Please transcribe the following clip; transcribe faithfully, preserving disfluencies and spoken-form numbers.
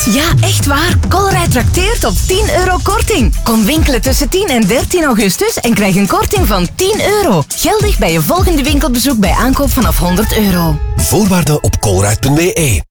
Ja, echt waar. Colruyt trakteert op tien euro korting. Kom winkelen tussen tien en dertien augustus en krijg een korting van tien euro. Geldig bij je volgende winkelbezoek bij aankoop vanaf honderd euro. Voorwaarden op colruyt punt be.